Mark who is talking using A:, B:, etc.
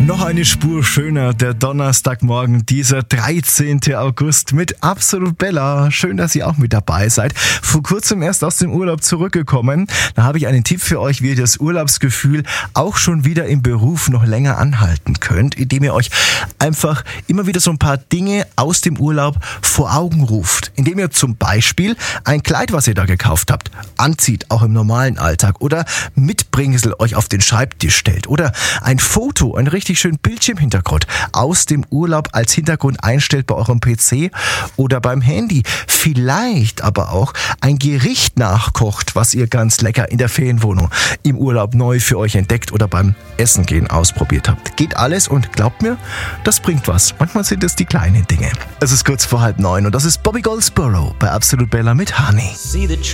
A: Noch eine Spur schöner, der Donnerstagmorgen, dieser 13. August mit Absolut Bella. Schön, dass ihr auch mit dabei seid. Vor kurzem erst aus dem Urlaub zurückgekommen. Da habe ich einen Tipp für euch, wie ihr das Urlaubsgefühl auch schon wieder im Beruf noch länger anhalten könnt, indem ihr euch einfach immer wieder so ein paar Dinge aus dem Urlaub vor Augen ruft. Indem ihr zum Beispiel ein Kleid, was ihr da gekauft habt, anzieht, auch im normalen Alltag, oder Mitbringsel euch auf den Schreibtisch stellt, oder ein Foto, ein richtig schönen Bildschirmhintergrund aus dem Urlaub als Hintergrund einstellt bei eurem PC oder beim Handy. Vielleicht aber auch ein Gericht nachkocht, was ihr ganz lecker in der Ferienwohnung im Urlaub neu für euch entdeckt oder beim Essen gehen ausprobiert habt. Geht alles und glaubt mir, das bringt was. Manchmal sind es die kleinen Dinge. Es ist kurz vor 8:30 und das ist Bobby Goldsboro bei Absolut Bella mit Honey.